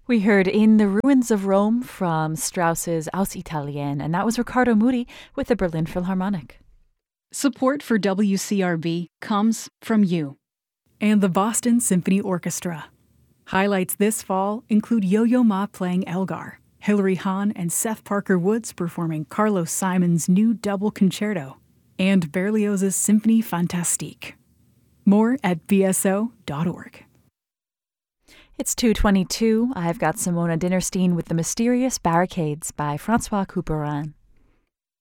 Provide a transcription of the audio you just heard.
We heard In the Ruins of Rome from Strauss's Aus Italien, and that was Riccardo Muti with the Berlin Philharmonic. Support for WCRB comes from you. And the Boston Symphony Orchestra. Highlights this fall include Yo-Yo Ma playing Elgar, Hilary Hahn and Seth Parker Woods performing Carlos Simon's new double concerto, and Berlioz's Symphonie Fantastique. More at bso.org. It's 2:22. I've got Simona Dinnerstein with The Mysterious Barricades by Francois Couperin.